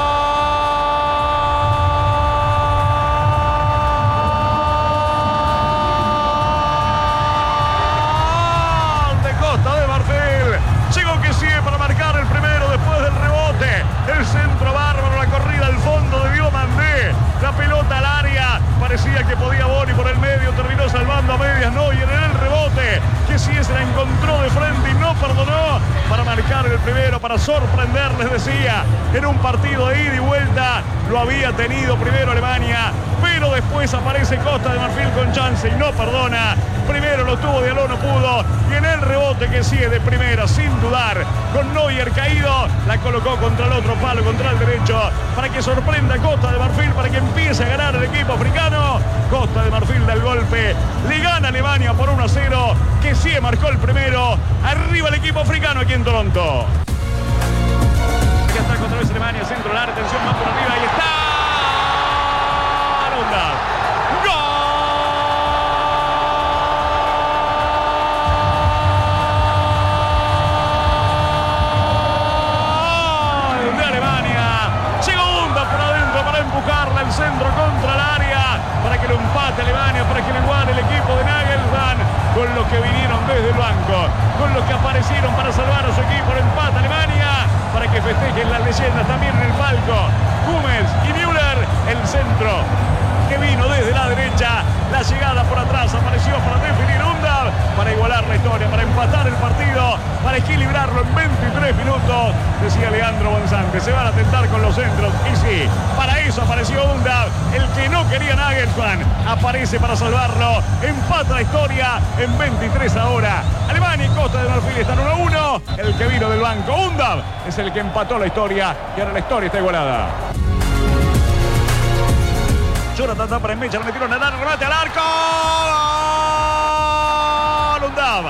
De Costa de Marfil, llegó que sigue para marcar el primero después del rebote, el centro bárbaro, la corrida al fondo de Diomandé, la pelota al área, parecía que podía Boni por el medio, terminó salvando a medias Neuer en el rebote, que sí se la encontró de frente y no perdonó para marcar el primero, para sorprender, les decía, en un partido de ida y vuelta, lo había tenido primero Alemania, pero después aparece Costa de Marfil con chance y no perdona. Primero lo tuvo Diallo, no pudo, y en el rebote que sigue de primera, sin dudar, con Neuer caído, la colocó contra el otro palo, contra el derecho, para que sorprenda a Costa de Marfil, para que empiece a ganar el equipo africano. Costa de Marfil da el golpe, le gana Alemania por uno a cero, que sí marcó el primero. Arriba el equipo africano aquí en Toronto. Ya está otra vez Alemania, centro del área, atención, va por arriba, ahí está. Ronda. Empujarla el centro contra el área para que lo empate Alemania, para que lo iguale el equipo de Nagelsmann, con los que vinieron desde el banco, con los que aparecieron para salvar a su equipo. Lo empata Alemania para que festejen las leyendas también en el palco. Hummels y Müller, el centro que vino desde la derecha, la llegada por atrás apareció para definir Undav, para igualar la historia, para empatar el partido, para equilibrarlo en veintitrés minutos. Decía Leandro Bonzante, se van a tentar con los centros, y sí, para eso apareció Undav, el que no quería Nagelsmann, aparece para salvarlo, empata la historia en veintitrés ahora. Alemania y Costa de Marfil están uno a uno, el que vino del banco, Undav, es el que empató la historia, y ahora la historia está igualada. Jonathan para Mecha, le metieron a dar remate al arco. ¡Gol! Undav.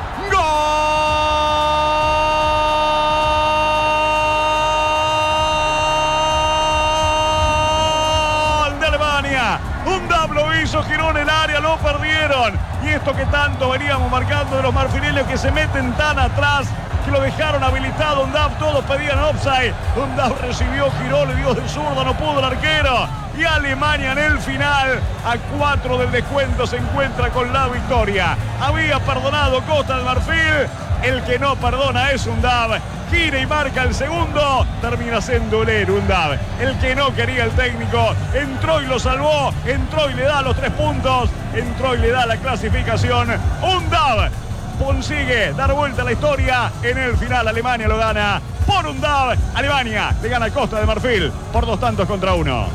¡Gol! De Alemania. Undav lo hizo, giró en el área, lo perdieron. Y esto que tanto veníamos marcando de los marfileños que se meten tan atrás, que lo dejaron habilitado. Undav, todos pedían offside. Undav recibió, giró, le dio de zurda, no pudo el arquero. Y Alemania en el final, a cuatro del descuento, se encuentra con la victoria. Había perdonado Costa de Marfil, el que no perdona es Undav. Gira y marca el segundo, termina siendo el héroe Undav. El que no quería el técnico, entró y lo salvó, entró y le da los tres puntos, entró y le da la clasificación. Undav consigue dar vuelta a la historia. En el final Alemania lo gana por Undav. Alemania le gana a Costa de Marfil por dos tantos contra uno.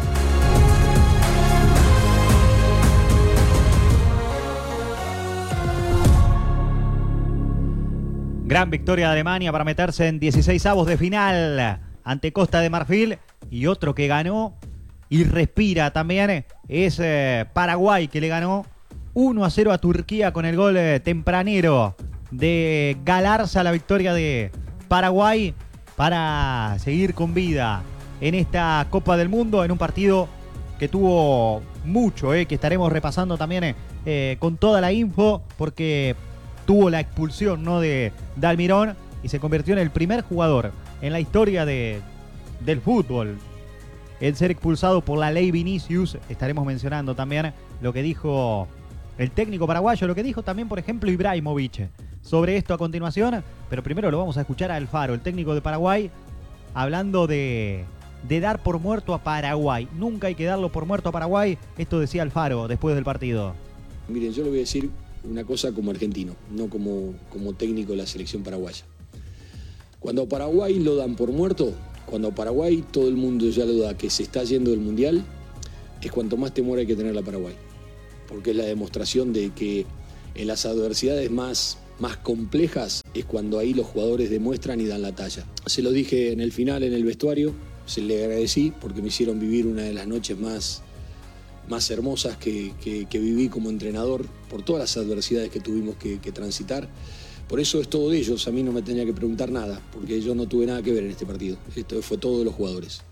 Gran victoria de Alemania para meterse en dieciséis avos de final ante Costa de Marfil. Y otro que ganó y respira también es eh, Paraguay, que le ganó uno a cero a Turquía con el gol eh, tempranero de Galarza. La victoria de Paraguay para seguir con vida en esta Copa del Mundo, en un partido que tuvo mucho, eh, que estaremos repasando también eh, con toda la info, porque tuvo la expulsión, ¿no?, de Dalmirón, y se convirtió en el primer jugador en la historia de, del fútbol en ser expulsado por la ley Vinicius. Estaremos mencionando también lo que dijo el técnico paraguayo, lo que dijo también, por ejemplo, Ibrahimovic sobre esto a continuación. Pero primero lo vamos a escuchar a Alfaro, el técnico de Paraguay, hablando de, de dar por muerto a Paraguay. Nunca hay que darlo por muerto a Paraguay. Esto decía Alfaro después del partido. Miren, yo le voy a decir una cosa como argentino, no como, como técnico de la selección paraguaya. Cuando a Paraguay lo dan por muerto, cuando a Paraguay todo el mundo ya lo da que se está yendo del Mundial, es cuanto más temor hay que tener a Paraguay. Porque es la demostración de que en las adversidades más, más complejas es cuando ahí los jugadores demuestran y dan la talla. Se lo dije en el final, en el vestuario, se le agradecí porque me hicieron vivir una de las noches más, más hermosas que, que, que viví como entrenador por todas las adversidades que tuvimos que, que transitar. Por eso es todo de ellos, a mí no me tenía que preguntar nada, porque yo no tuve nada que ver en este partido. Esto fue todo de los jugadores.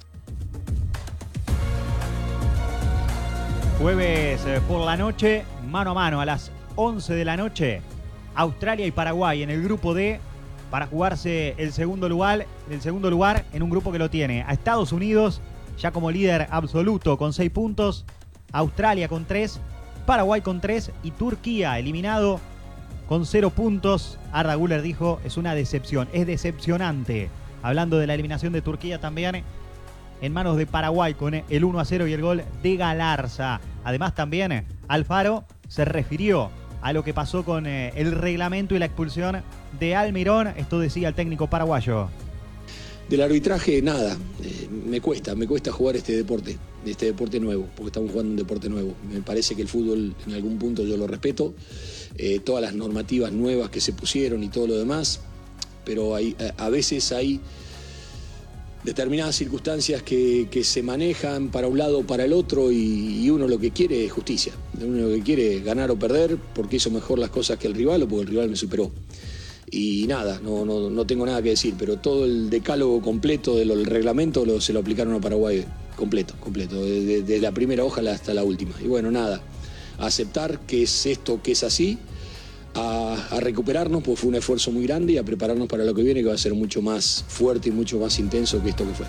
Jueves eh, por la noche, mano a mano a las once de la noche, Australia y Paraguay en el grupo D para jugarse el segundo lugar, el segundo lugar en un grupo que lo tiene a Estados Unidos ya como líder absoluto con seis puntos, Australia con tres, Paraguay con tres y Turquía eliminado con cero puntos. Arda Güler dijo, es una decepción, es decepcionante. Hablando de la eliminación de Turquía también en manos de Paraguay con el uno a cero y el gol de Galarza. Además también Alfaro se refirió a lo que pasó con eh, el reglamento y la expulsión de Almirón. Esto decía el técnico paraguayo. Del arbitraje, nada. Eh, me cuesta, me cuesta jugar este deporte, este deporte nuevo, porque estamos jugando un deporte nuevo. Me parece que el fútbol en algún punto yo lo respeto, eh, todas las normativas nuevas que se pusieron y todo lo demás, pero hay, a, a veces hay determinadas circunstancias que, que se manejan para un lado o para el otro y, y uno lo que quiere es justicia. Uno lo que quiere es ganar o perder porque hizo mejor las cosas que el rival o porque el rival me superó. Y nada, no, no, no tengo nada que decir, pero todo el decálogo completo del reglamento lo, se lo aplicaron a Paraguay, completo, completo, desde de la primera hoja hasta la última. Y bueno, nada, a aceptar que es esto, que es así, a, a recuperarnos, pues fue un esfuerzo muy grande y a prepararnos para lo que viene, que va a ser mucho más fuerte y mucho más intenso que esto que fue.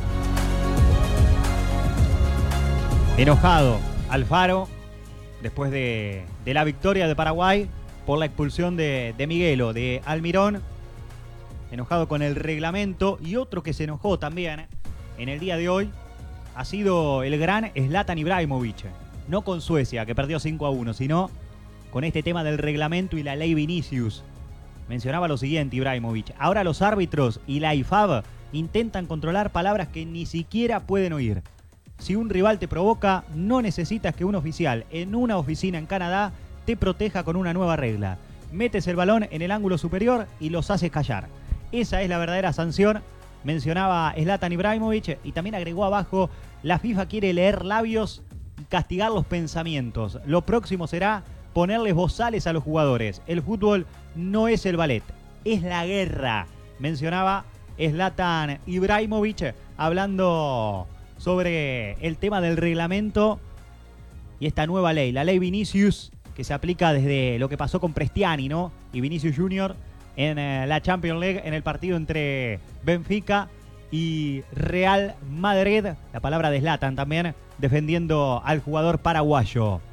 Enojado Alfaro después de, de la victoria de Paraguay por la expulsión de, de Miguelo, de Almirón, enojado con el reglamento. Y otro que se enojó también en el día de hoy ha sido el gran Zlatan Ibrahimovic, no con Suecia, que perdió cinco a uno, sino con este tema del reglamento y la ley Vinicius. Mencionaba lo siguiente Ibrahimovic: ahora los árbitros y la I F A B intentan controlar palabras que ni siquiera pueden oír. Si un rival te provoca, no necesitas que un oficial en una oficina en Canadá te proteja con una nueva regla. Metes el balón en el ángulo superior y los haces callar. Esa es la verdadera sanción, mencionaba Zlatan Ibrahimovic, y también agregó abajo: la FIFA quiere leer labios y castigar los pensamientos. Lo próximo será ponerles bozales a los jugadores. El fútbol no es el ballet, es la guerra, mencionaba Zlatan Ibrahimovic, hablando sobre el tema del reglamento y esta nueva ley, la ley Vinicius, que se aplica desde lo que pasó con Prestiani, ¿no? Y Vinicius Junior en eh, la Champions League, en el partido entre Benfica y Real Madrid. La palabra de Zlatan también defendiendo al jugador paraguayo.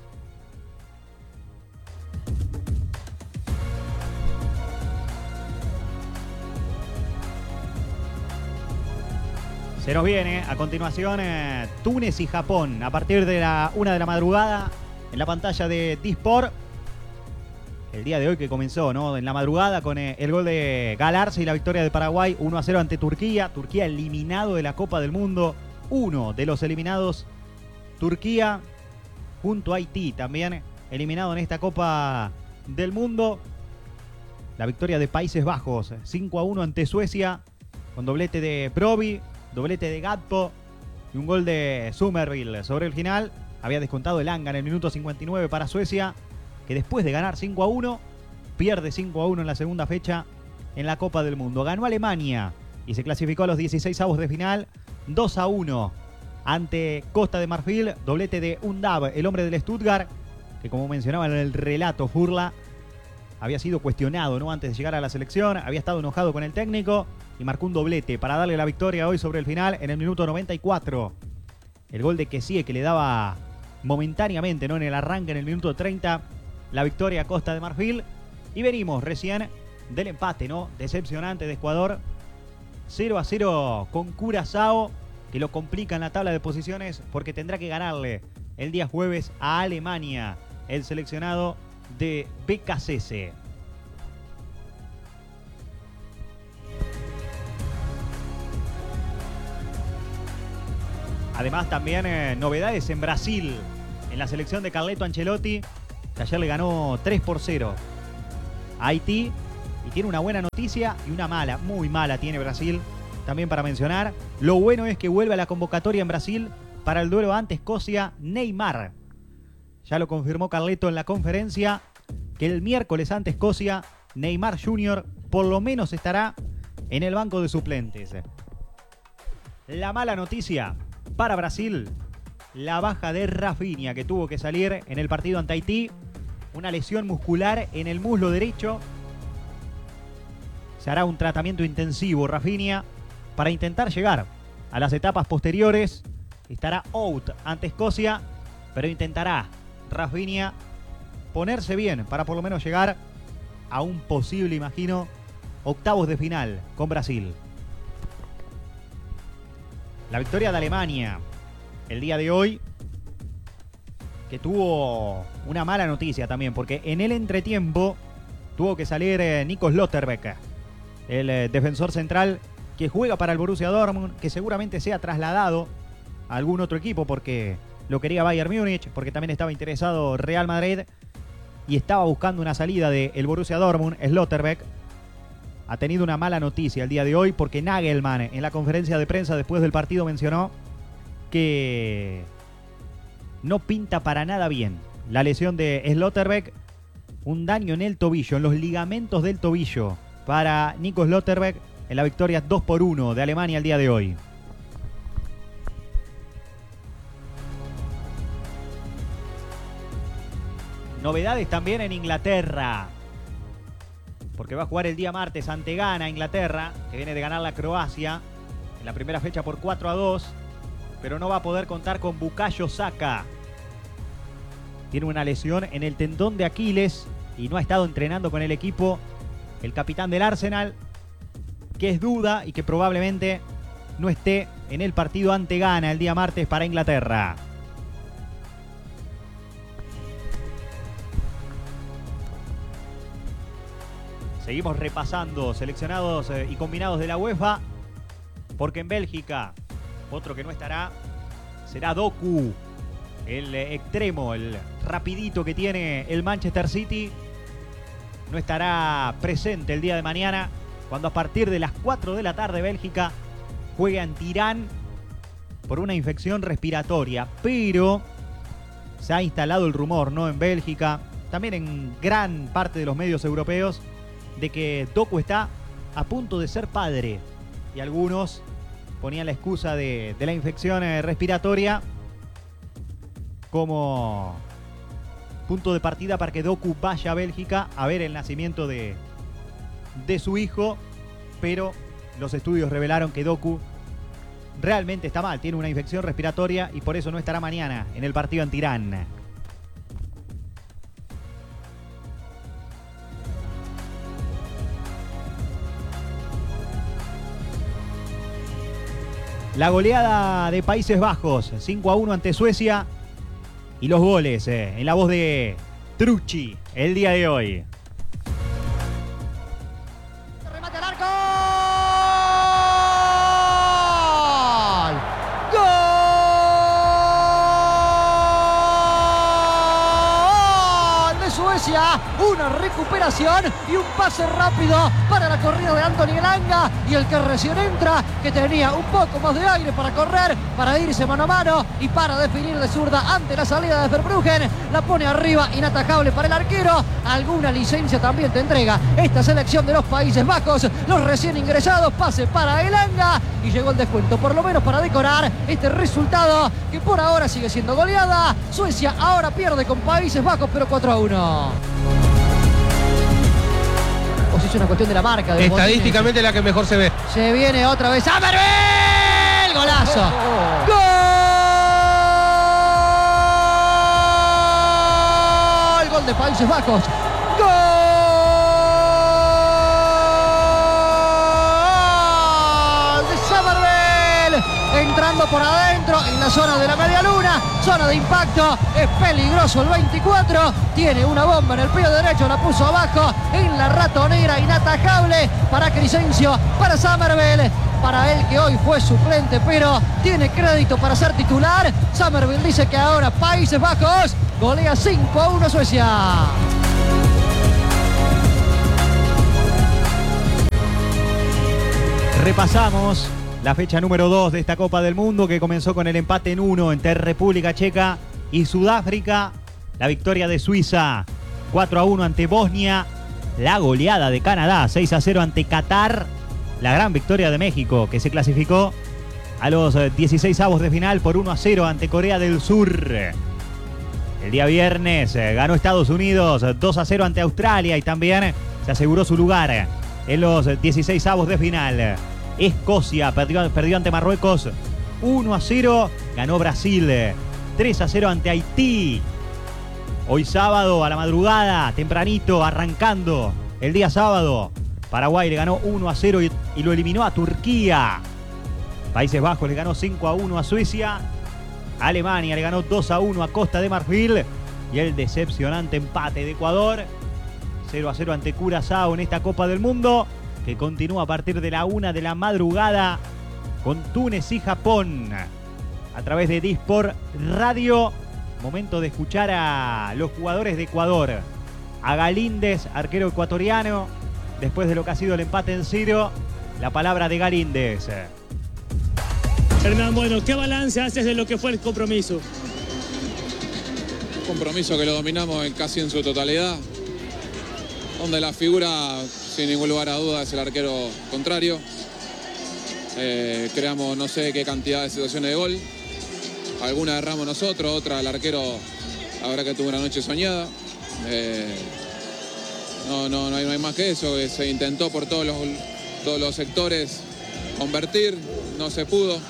Se nos viene a continuación eh, Túnez y Japón a partir de la una de la madrugada en la pantalla de Disport. El día de hoy que comenzó, ¿no? En la madrugada con eh, el gol de Galarza y la victoria de Paraguay uno a cero ante Turquía. Turquía eliminado de la Copa del Mundo. Uno de los eliminados. Turquía junto a Haití también eliminado en esta Copa del Mundo. La victoria de Países Bajos cinco a uno ante Suecia con doblete de Broby, doblete de Gatpo y un gol de Summerville. Sobre el final había descontado el Anga en el minuto cincuenta y nueve para Suecia, que después de ganar cinco a uno, pierde cinco a uno en la segunda fecha en la Copa del Mundo. Ganó Alemania y se clasificó a los dieciséis avos de final, dos a uno ante Costa de Marfil, doblete de Undav, el hombre del Stuttgart, que como mencionaba en el relato Furla, había sido cuestionado, ¿no? Antes de llegar a la selección, había estado enojado con el técnico y marcó un doblete para darle la victoria hoy sobre el final en el minuto noventa y cuatro. El gol de Kessie, que le daba momentáneamente, ¿no? En el arranque en el minuto treinta, la victoria a Costa de Marfil. Y venimos recién del empate, ¿no? Decepcionante de Ecuador, cero a cero con Curazao, que lo complica en la tabla de posiciones porque tendrá que ganarle el día jueves a Alemania, el seleccionado de B K C S. Además también eh, novedades en Brasil, en la selección de Carleto Ancelotti, que ayer le ganó tres por cero a Haití. Y tiene una buena noticia y una mala, muy mala tiene Brasil también para mencionar. Lo bueno es que vuelve a la convocatoria en Brasil para el duelo ante Escocia Neymar. Ya lo confirmó Carleto en la conferencia, que el miércoles ante Escocia Neymar junior por lo menos estará en el banco de suplentes. La mala noticia para Brasil, la baja de Rafinha, que tuvo que salir en el partido ante Haití. Una lesión muscular en el muslo derecho. Se hará un tratamiento intensivo Rafinha para intentar llegar a las etapas posteriores. Estará out ante Escocia, pero intentará Rafinha ponerse bien para por lo menos llegar a un posible, imagino, octavos de final con Brasil. La victoria de Alemania el día de hoy, que tuvo una mala noticia también, porque en el entretiempo tuvo que salir eh, Nico Schlotterbeck, el eh, defensor central que juega para el Borussia Dortmund, que seguramente sea trasladado a algún otro equipo porque lo quería Bayern Múnich, porque también estaba interesado Real Madrid y estaba buscando una salida del Borussia Dortmund. Schlotterbeck ha tenido una mala noticia el día de hoy porque Nagelsmann en la conferencia de prensa después del partido mencionó que no pinta para nada bien la lesión de Schlotterbeck, un daño en el tobillo, en los ligamentos del tobillo para Nico Schlotterbeck en la victoria dos por uno de Alemania el día de hoy. Novedades también en Inglaterra, porque va a jugar el día martes ante Ghana, Inglaterra, que viene de ganar la Croacia en la primera fecha por cuatro a dos, pero no va a poder contar con Bukayo Saka. Tiene una lesión en el tendón de Aquiles y no ha estado entrenando con el equipo el capitán del Arsenal, que es duda y que probablemente no esté en el partido ante Ghana el día martes para Inglaterra. Seguimos repasando seleccionados y combinados de la UEFA, porque en Bélgica otro que no estará será Doku, el extremo, el rapidito que tiene el Manchester City. No estará presente el día de mañana, cuando a partir de las cuatro de la tarde Bélgica juega ante Irán por una infección respiratoria. Pero se ha instalado el rumor, ¿no?, en Bélgica, también en gran parte de los medios europeos, de que Doku está a punto de ser padre. Y algunos ponían la excusa de, de la infección respiratoria como punto de partida para que Doku vaya a Bélgica a ver el nacimiento de, de su hijo. Pero los estudios revelaron que Doku realmente está mal, tiene una infección respiratoria y por eso no estará mañana en el partido ante Irán. La goleada de Países Bajos, cinco a uno ante Suecia. Y los goles eh, en la voz de Trucci el día de hoy. Remate al arco. ¡Gol! ¡Gol de Suecia! Una recuperación y un pase rápido para la corrida de Anthony Elanga, y el que recién entra, que tenía un poco más de aire para correr, para irse mano a mano y para definir de zurda ante la salida de Verbruggen, la pone arriba, inatajable para el arquero. Alguna licencia también te entrega esta selección de los Países Bajos. Los recién ingresados, pase para Elanga y llegó el descuento, por lo menos para decorar este resultado que por ahora sigue siendo goleada. Suecia ahora pierde con Países Bajos, pero cuatro a uno. O si es una cuestión de la marca. De Estadísticamente la que mejor se ve. Se viene otra vez Summerville. Golazo. Oh. Gol. Gol de Países Bajos. Gol de Summerville. Entrando por adentro en la zona de la media luna. Zona de impacto. Es peligroso el veinticuatro. Tiene una bomba en el pie derecho. La puso abajo en la ratonera, inatajable para Crescencio, para Summerville. para él que hoy fue suplente, pero tiene crédito para ser titular. Summerville dice que ahora Países Bajos golea cinco a uno a Suecia. Repasamos la fecha número dos de esta Copa del Mundo, que comenzó con el empate en uno entre República Checa y Sudáfrica. La victoria de Suiza cuatro a uno ante Bosnia. La goleada de Canadá seis a cero ante Qatar. La gran victoria de México, que se clasificó a los dieciséis avos de final por uno a cero ante Corea del Sur. El día viernes ganó Estados Unidos dos a cero ante Australia y también se aseguró su lugar en los dieciséis avos de final. Escocia perdió, perdió ante Marruecos uno a cero. Ganó Brasil tres a cero ante Haití. Hoy sábado a la madrugada, tempranito, arrancando el día sábado, Paraguay le ganó uno a cero y, y lo eliminó a Turquía. Países Bajos le ganó cinco a uno a Suecia. Alemania le ganó dos a uno a Costa de Marfil. Y el decepcionante empate de Ecuador cero a cero ante Curazao en esta Copa del Mundo, que continúa a partir de la una de la madrugada con Túnez y Japón a través de Disport Radio. Momento de escuchar a los jugadores de Ecuador. A Galíndez, arquero ecuatoriano, después de lo que ha sido el empate en cero. La palabra de Galíndez. Hernán, bueno, ¿qué balance haces de lo que fue el compromiso? Compromiso que lo dominamos en casi en su totalidad, donde la figura, sin ningún lugar a duda, es el arquero contrario. Eh, creamos no sé qué cantidad de situaciones de gol. Algunas erramos nosotros, otra el arquero, la verdad que tuvo una noche soñada. Eh, no, no, no, hay, no hay más que eso, que se intentó por todos los, todos los sectores convertir, no se pudo.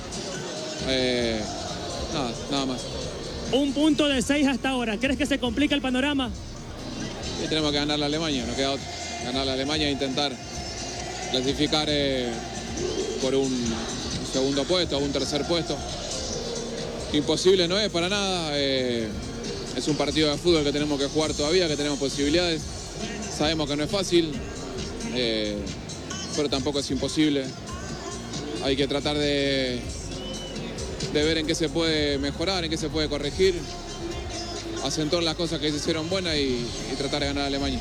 Eh, nada, nada más. Un punto de seis hasta ahora, ¿crees que se complica el panorama? Y tenemos que ganar la Alemania, nos queda otro. Ganar la Alemania e intentar clasificar eh, por un segundo puesto o un tercer puesto. Imposible no es para nada, eh, es un partido de fútbol que tenemos que jugar todavía, que tenemos posibilidades. Sabemos que no es fácil, eh, pero tampoco es imposible. Hay que tratar de, de ver en qué se puede mejorar, en qué se puede corregir, acentuar las cosas que se hicieron buenas y, y tratar de ganar a Alemania.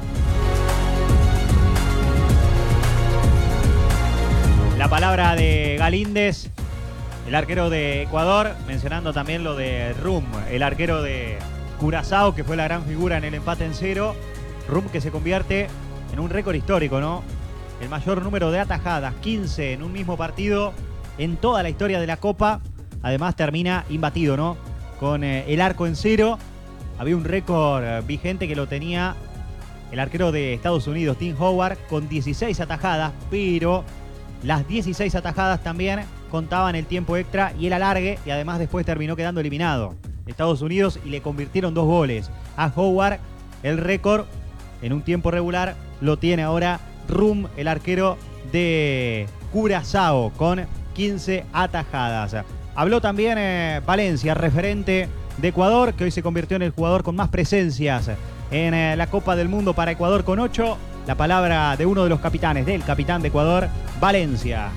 La palabra de Galíndez, el arquero de Ecuador, mencionando también lo de Rum, el arquero de Curazao, que fue la gran figura en el empate en cero. Rum, que se convierte en un récord histórico, ¿no? El mayor número de atajadas, quince en un mismo partido en toda la historia de la Copa. Además termina imbatido, ¿no? Con eh, el arco en cero. Había un récord eh, vigente que lo tenía el arquero de Estados Unidos, Tim Howard, con dieciséis atajadas, pero las dieciséis atajadas también contaban el tiempo extra y el alargue, y además después terminó quedando eliminado Estados Unidos y le convirtieron dos goles a Howard. El récord en un tiempo regular lo tiene ahora Rum, el arquero de Curazao, con quince atajadas. Habló también eh, Valencia, referente de Ecuador, que hoy se convirtió en el jugador con más presencias en eh, la Copa del Mundo para Ecuador, con ocho. La palabra de uno de los capitanes, del capitán de Ecuador, Valencia.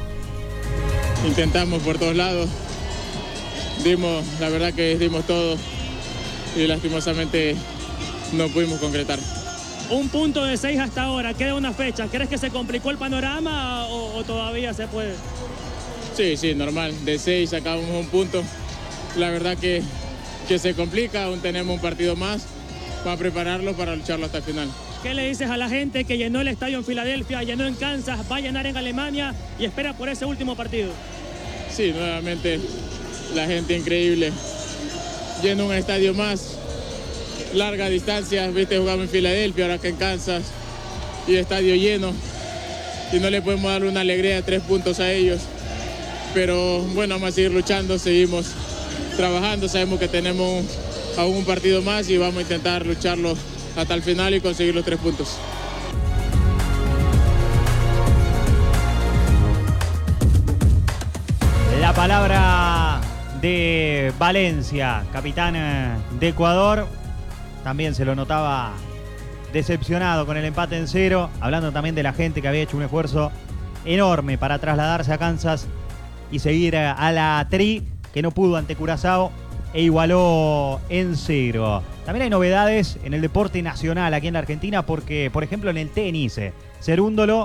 Intentamos por todos lados, dimos, la verdad que dimos todo y lastimosamente no pudimos concretar. Un punto de seis hasta ahora, queda una fecha. ¿Crees que se complicó el panorama o, o todavía se puede? Sí, sí, normal. De seis sacamos un punto. La verdad que, que se complica, aún tenemos un partido más para prepararlo, para lucharlo hasta el final. ¿Qué le dices a la gente que llenó el estadio en Filadelfia, llenó en Kansas, va a llenar en Alemania y espera por ese último partido? Sí, nuevamente la gente increíble. Llenó un estadio más, larga distancia, viste, jugamos en Filadelfia, ahora acá en Kansas, y estadio lleno. Y no le podemos dar una alegría de tres puntos a ellos. Pero bueno, vamos a seguir luchando, seguimos trabajando, sabemos que tenemos aún un partido más y vamos a intentar lucharlo hasta el final y conseguir los tres puntos. La palabra de Valencia, capitán de Ecuador, también se lo notaba decepcionado con el empate en cero, hablando también de la gente que había hecho un esfuerzo enorme para trasladarse a Kansas y seguir a la Tri, que no pudo ante Curazao e igualó en cero. También hay novedades en el deporte nacional aquí en la Argentina porque, por ejemplo, en el tenis, Cerúndolo